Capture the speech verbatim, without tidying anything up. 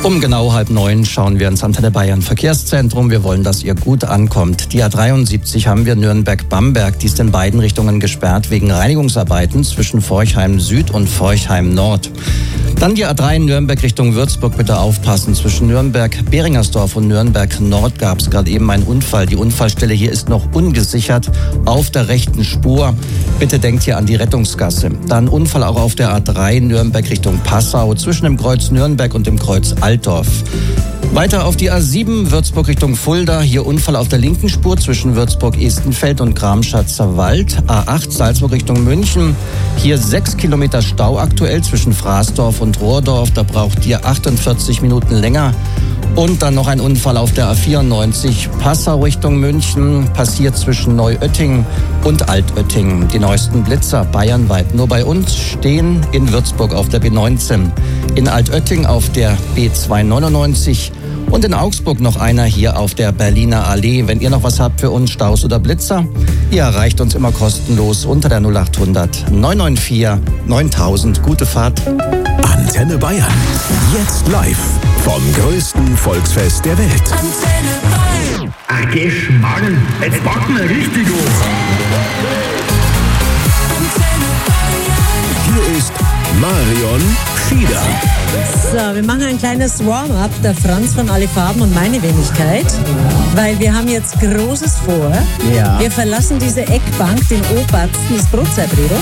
Um genau halb neun schauen wir ins Antenne Bayern Verkehrszentrum. Wir wollen, dass ihr gut ankommt. Die A dreiundsiebzig haben wir Nürnberg-Bamberg. Die ist in beiden Richtungen gesperrt wegen Reinigungsarbeiten zwischen Forchheim Süd und Forchheim Nord. Dann die A drei in Nürnberg Richtung Würzburg. Bitte aufpassen. Zwischen Nürnberg-Beringersdorf und Nürnberg-Nord gab es gerade eben einen Unfall. Die Unfallstelle hier ist noch ungesichert auf der rechten Spur. Bitte denkt hier an die Rettungsgasse. Dann Unfall auch auf der A drei Nürnberg Richtung Passau zwischen dem Kreuz Nürnberg und dem Kreuz Altdorf. Weiter auf die A sieben Würzburg Richtung Fulda. Hier Unfall auf der linken Spur zwischen Würzburg-Estenfeld und Gramschatzer Wald. A acht Salzburg Richtung München. Hier sechs Kilometer Stau aktuell zwischen Fraßdorf und Rohrdorf. Da braucht ihr achtundvierzig Minuten länger. Und dann noch ein Unfall auf der A vierundneunzig Passau Richtung München. Passiert zwischen Neuötting und Altötting. Die neuesten Blitzer bayernweit nur bei uns stehen in Würzburg auf der B neunzehn. In Altötting auf der B zweihundertneunundneunzig. Und in Augsburg noch einer hier auf der Berliner Allee. Wenn ihr noch was habt für uns, Staus oder Blitzer, ihr erreicht uns immer kostenlos unter der null achthundert neun neun vier neuntausend. Gute Fahrt. Antenne Bayern. Jetzt live vom größten Volksfest der Welt. Antenne Bayern. Ach, Geschmarrn, jetzt packen wir richtig auf. Antenne Bayern. Hier ist Marion Schieder. So, wir machen ein kleines Warm-up, der Franz von Alle Farben und meine Wenigkeit, weil wir haben jetzt Großes vor. Ja. Wir verlassen diese Eckbank, den Obersten des Brotzeit-Redl.